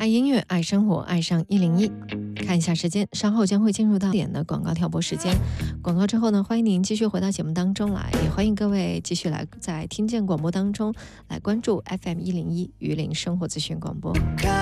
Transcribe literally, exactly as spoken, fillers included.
爱音乐，爱生活，爱上一零一。看一下时间，稍后将会进入到点的广告跳播时间。广告之后呢，欢迎您继续回到节目当中来，也欢迎各位继续来在听见广播当中来关注 F M 一零一榆林生活资讯广播。